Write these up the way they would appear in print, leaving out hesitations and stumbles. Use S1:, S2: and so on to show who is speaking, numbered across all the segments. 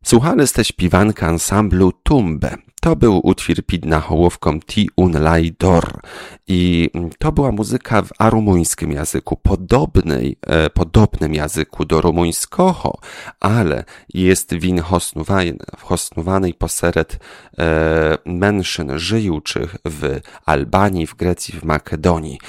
S1: Słuchali ste śpiewanka ansamblu Tumbe. To był utwór pід nahołówką Ti un lai dor i to była muzyka w arumuńskim języku, podobnym języku do rumuńskiego, ale jest win hosnowanej poseret mężczyzn żyjących w Albanii, w Grecji, w Makedonii,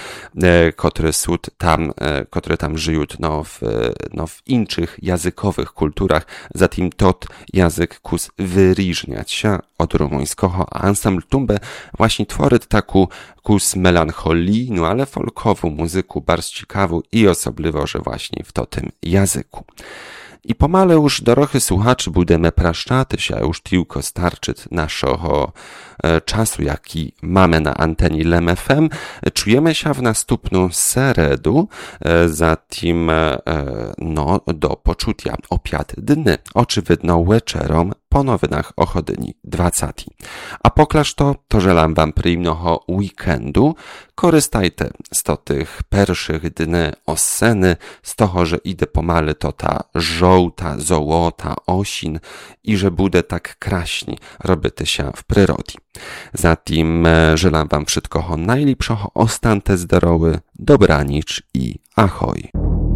S1: które tam żyją w innych językowych kulturach, zatem tot język kus wyróżniać się od rumuńskiego, a ansambl Tumbe właśnie tworzy taką kus melancholii, ale folkową muzyku, bardzo ciekawą i osobliwą, że właśnie w tym języku. I pomale już dorochy słuchaczy budemy praszczaty się, już tylko starczyć naszego czasu, jaki mamy na antenie LEM FM. Czujemy się w następną seredu, zatem do poczucia opiat dny, oczywidno wieczerom po nowinach o godzinie 20. A poklaż to żelam wam przyjemnego weekendu. Korzystajcie z tych pierwszych dni oseny, z toho, że idę pomale to ta żołta, złota osin i że bude tak kraśni robić się w przyrodzie. Zatem żelam wam wszystkiego najlepszego, ostante zdrowy, dobranic i ahoj.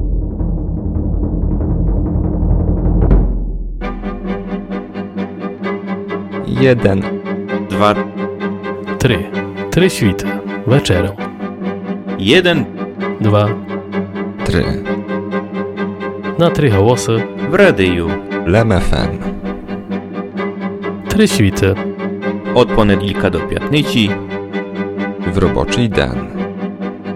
S2: Jeden,
S3: dwa,
S4: Trzy świty, wieczorem.
S3: 1,
S4: 2,
S2: 3.
S4: na 3 głosy.
S3: w radiu.
S2: LEM FM.
S4: 3 świty.
S3: Od poniedziałka do piątnicy.
S2: W roboczy dzień.